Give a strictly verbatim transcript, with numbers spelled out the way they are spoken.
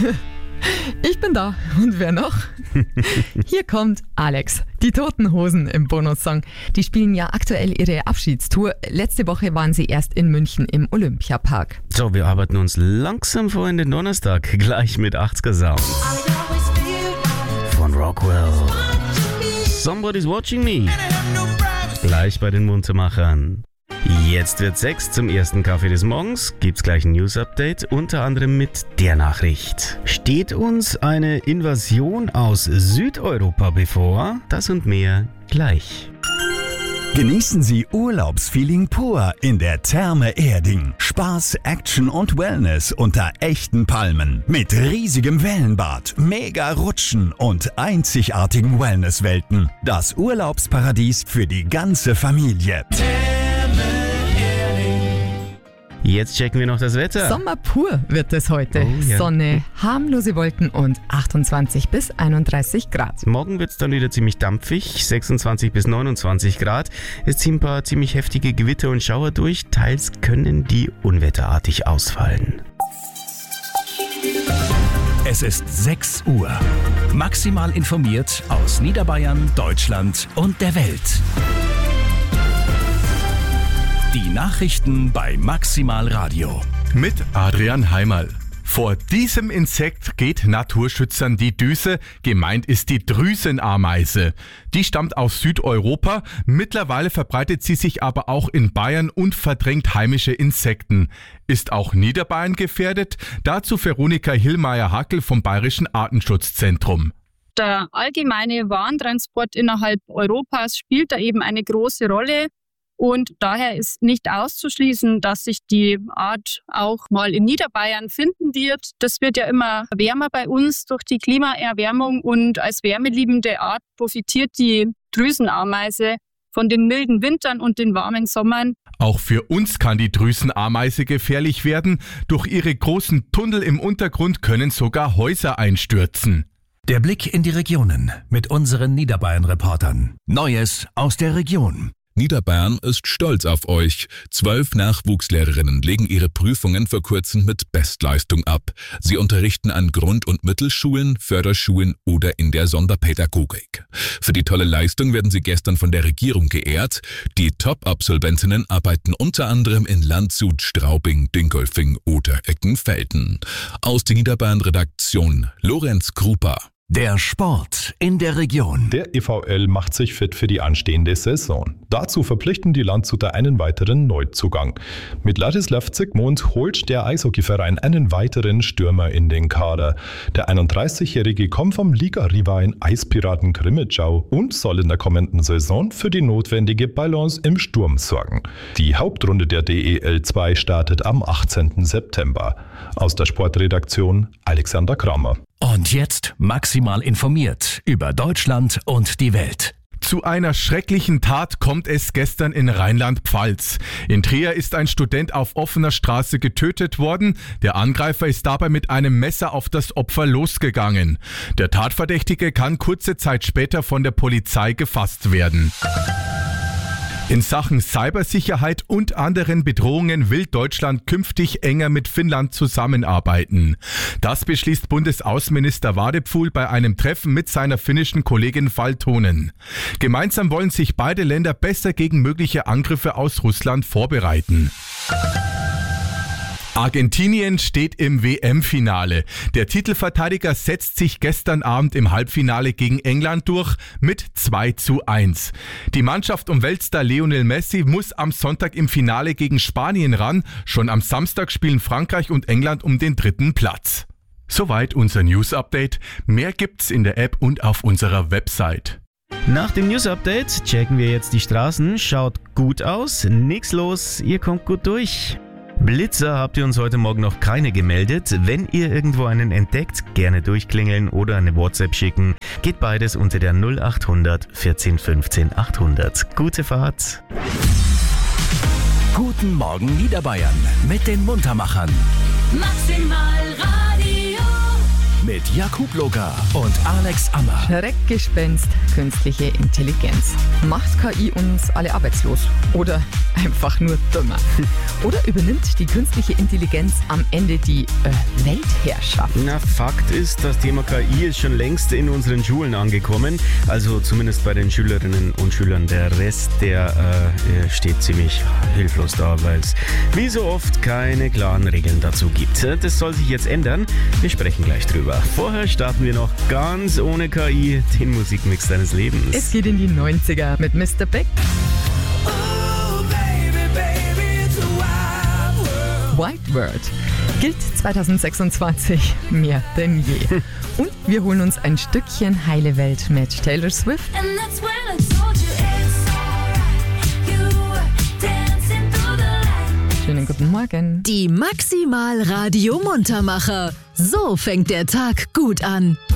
Ich bin da. Und wer noch? Hier kommt Alex. Die Toten Hosen im Bonussong. Die spielen ja aktuell ihre Abschiedstour. Letzte Woche waren sie erst in München im Olympiapark. So, wir arbeiten uns langsam vor in den Donnerstag. Gleich mit achtziger Sound. Von Rockwell. Somebody's Watching Me. Gleich bei den Muntermachern. Jetzt wird sechs zum ersten Kaffee des Morgens, gibt's gleich ein News-Update, unter anderem mit der Nachricht. Steht uns eine Invasion aus Südeuropa bevor? Das und mehr gleich. Genießen Sie Urlaubsfeeling pur in der Therme Erding. Spaß, Action und Wellness unter echten Palmen. Mit riesigem Wellenbad, mega Rutschen und einzigartigen Wellnesswelten. Das Urlaubsparadies für die ganze Familie. Jetzt checken wir noch das Wetter. Sommer pur wird es heute. Oh, ja. Sonne, harmlose Wolken und achtundzwanzig bis einunddreißig Grad. Morgen wird es dann wieder ziemlich dampfig, sechsundzwanzig bis neunundzwanzig Grad. Es ziehen ein paar ziemlich heftige Gewitter und Schauer durch. Teils können die unwetterartig ausfallen. Es ist sechs Uhr. Maximal informiert aus Niederbayern, Deutschland und der Welt. Die Nachrichten bei Maximal Radio. Mit Adrian Heimerl. Vor diesem Insekt geht Naturschützern die Düse. Gemeint ist die Drüsenameise. Die stammt aus Südeuropa. Mittlerweile verbreitet sie sich aber auch in Bayern und verdrängt heimische Insekten. Ist auch Niederbayern gefährdet? Dazu Veronika Hillmeier-Hackel vom Bayerischen Artenschutzzentrum. Der allgemeine Warentransport innerhalb Europas spielt da eben eine große Rolle. Und daher ist nicht auszuschließen, dass sich die Art auch mal in Niederbayern finden wird. Das wird ja immer wärmer bei uns durch die Klimaerwärmung und als wärmeliebende Art profitiert die Drüsenameise von den milden Wintern und den warmen Sommern. Auch für uns kann die Drüsenameise gefährlich werden. Durch ihre großen Tunnel im Untergrund können sogar Häuser einstürzen. Der Blick in die Regionen mit unseren Niederbayern-Reportern. Neues aus der Region. Niederbayern ist stolz auf euch. Zwölf Nachwuchslehrerinnen legen ihre Prüfungen vor kurzem mit Bestleistung ab. Sie unterrichten an Grund- und Mittelschulen, Förderschulen oder in der Sonderpädagogik. Für die tolle Leistung werden sie gestern von der Regierung geehrt. Die Top-Absolventinnen arbeiten unter anderem in Landshut, Straubing, Dingolfing oder Eckenfelden. Aus der Niederbayern-Redaktion Lorenz Krupa. Der Sport in der Region. Der E V L macht sich fit für die anstehende Saison. Dazu verpflichten die Landshuter einen weiteren Neuzugang. Mit Ladislav Zygmunt holt der Eishockeyverein einen weiteren Stürmer in den Kader. Der einunddreißigjährige kommt vom Liga-Rivalen Eispiraten Krimitschau und soll in der kommenden Saison für die notwendige Balance im Sturm sorgen. Die Hauptrunde der D E L zwei startet am achtzehnten September. Aus der Sportredaktion Alexander Kramer. Und jetzt maximal informiert über Deutschland und die Welt. Zu einer schrecklichen Tat kommt es gestern in Rheinland-Pfalz. In Trier ist ein Student auf offener Straße getötet worden. Der Angreifer ist dabei mit einem Messer auf das Opfer losgegangen. Der Tatverdächtige kann kurze Zeit später von der Polizei gefasst werden. In Sachen Cybersicherheit und anderen Bedrohungen will Deutschland künftig enger mit Finnland zusammenarbeiten. Das beschließt Bundesaußenminister Vadepfuhl bei einem Treffen mit seiner finnischen Kollegin Valtonen. Gemeinsam wollen sich beide Länder besser gegen mögliche Angriffe aus Russland vorbereiten. Argentinien steht im W M-Finale. Der Titelverteidiger setzt sich gestern Abend im Halbfinale gegen England durch mit zwei zu eins. Die Mannschaft um Weltstar Lionel Messi muss am Sonntag im Finale gegen Spanien ran. Schon am Samstag spielen Frankreich und England um den dritten Platz. Soweit unser News-Update. Mehr gibt's in der App und auf unserer Website. Nach dem News-Update checken wir jetzt die Straßen. Schaut gut aus, nix los, ihr kommt gut durch. Blitzer habt ihr uns heute Morgen noch keine gemeldet. Wenn ihr irgendwo einen entdeckt, gerne durchklingeln oder eine WhatsApp schicken. Geht beides unter der null acht hundert vierzehn fünfzehn achthundert. Gute Fahrt. Guten Morgen Niederbayern mit den Muntermachern. Maximal Radio. Mit Jakub-Loga und Alex Ammer. Schreckgespenst, künstliche Intelligenz. Macht K I uns alle arbeitslos? Oder einfach nur dümmer? Oder übernimmt die künstliche Intelligenz am Ende die äh, Weltherrschaft? Na, Fakt ist, das Thema K I ist schon längst in unseren Schulen angekommen. Also zumindest bei den Schülerinnen und Schülern. Der Rest, der äh, steht ziemlich hilflos da, weil es wie so oft keine klaren Regeln dazu gibt. Das soll sich jetzt ändern. Wir sprechen gleich drüber. Vorher starten wir noch ganz ohne K I den Musikmix deines Lebens. Es geht in die neunziger mit Mister Big. White World gilt zwanzig sechsundzwanzig mehr denn je. Und wir holen uns ein Stückchen heile Welt mit Taylor Swift. Schönen guten Morgen. Die Maximal Radio Muntermacher. So fängt der Tag gut an.